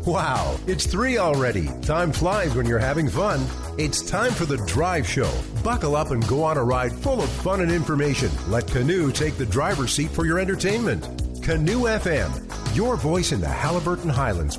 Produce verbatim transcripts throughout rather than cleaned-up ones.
Wow, it's three already. Time flies when you're having fun. It's time for the Drive Show. Buckle up and go on a ride full of fun and information. Let Canoe take the driver's seat for your entertainment. Canoe F M, your voice in the Haliburton Highlands.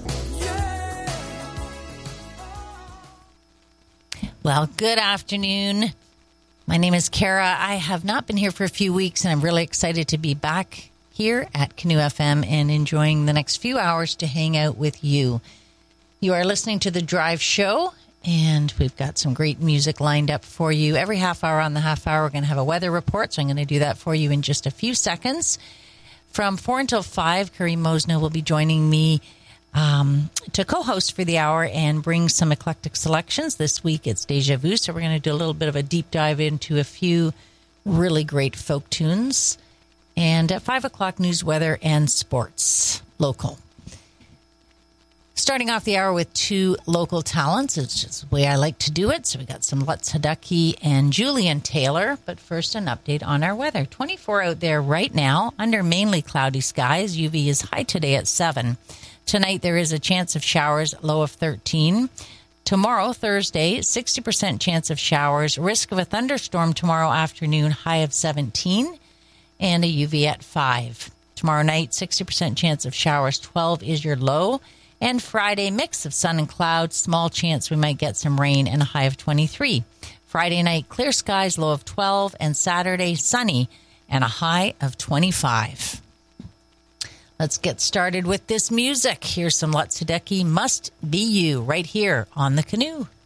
Well, good afternoon. My name is Kara. I have not been here for a few weeks, and I'm really excited to be back here at Canoe F M and enjoying the next few hours to hang out with you. You are listening to The Drive Show, and we've got some great music lined up for you. Every half hour on the half hour, we're going to have a weather report, so I'm going to do that for you in just a few seconds. From four until five, Kareem Mosna will be joining me Um, to co-host for the hour and bring some eclectic selections. This week it's Deja Vu, so we're going to do a little bit of a deep dive into a few really great folk tunes. And at five o'clock, news, weather, and sports, local. Starting off the hour with two local talents. It's just the way I like to do it. So we got some Lutz Hideki and Julian Taylor. But first, an update on our weather. twenty-four out there right now under mainly cloudy skies. U V is high today at seven. Tonight, there is a chance of showers, low of thirteen. Tomorrow, Thursday, sixty percent chance of showers. Risk of a thunderstorm tomorrow afternoon, high of seventeen. And a U V at five. Tomorrow night, sixty percent chance of showers, twelve is your low. And Friday, mix of sun and clouds, small chance we might get some rain, and a high of twenty-three. Friday night, clear skies, low of twelve. And Saturday, sunny, and a high of twenty-five. Let's get started with this music. Here's some Lutz Hideki, Must Be You, right here on The Canoe.